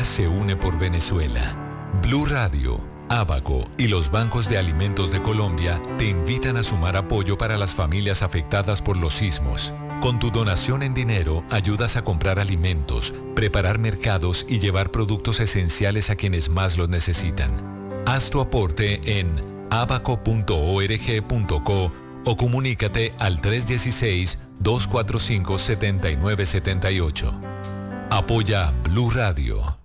se une por Venezuela. Blue Radio, Abaco y los bancos de alimentos de Colombia te invitan a sumar apoyo para las familias afectadas por los sismos. Con tu donación en dinero ayudas a comprar alimentos, preparar mercados y llevar productos esenciales a quienes más los necesitan. Haz tu aporte en abaco.org.co o comunícate al 316-245-7978. Apoya Blue Radio.